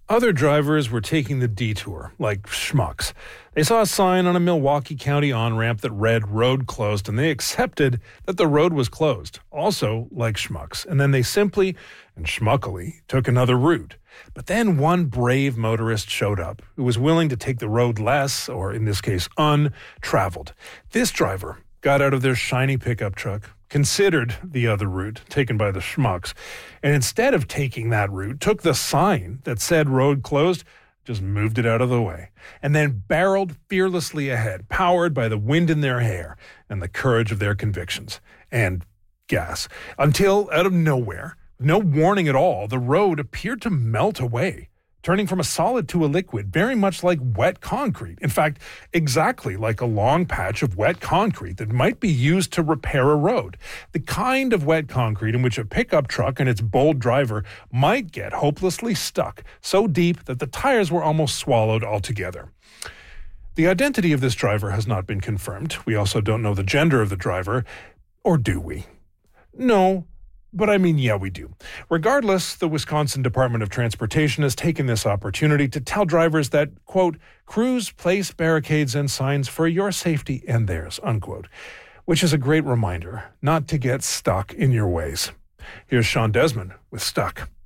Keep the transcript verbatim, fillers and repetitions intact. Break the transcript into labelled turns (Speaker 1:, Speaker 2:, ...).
Speaker 1: Other drivers were taking the detour, like schmucks. They saw a sign on a Milwaukee County on-ramp that read road closed, and they accepted that the road was closed, also like schmucks. And then they simply and schmuckily took another route. But then one brave motorist showed up who was willing to take the road less, or in this case, untraveled. This driver got out of their shiny pickup truck, considered the other route taken by the schmucks, and instead of taking that route, took the sign that said road closed, just moved it out of the way, and then barreled fearlessly ahead, powered by the wind in their hair and the courage of their convictions and gas, until out of nowhere, no warning at all, the road appeared to melt away, turning from a solid to a liquid, very much like wet concrete. In fact, exactly like a long patch of wet concrete that might be used to repair a road. The kind of wet concrete in which a pickup truck and its bold driver might get hopelessly stuck, so deep that the tires were almost swallowed altogether. The identity of this driver has not been confirmed. We also don't know the gender of the driver. Or do we? No. But I mean, yeah, we do. Regardless, the Wisconsin Department of Transportation has taken this opportunity to tell drivers that, quote, crews place barricades and signs for your safety and theirs, unquote, which is a great reminder not to get stuck in your ways. Here's Sean Desmond with Stuck.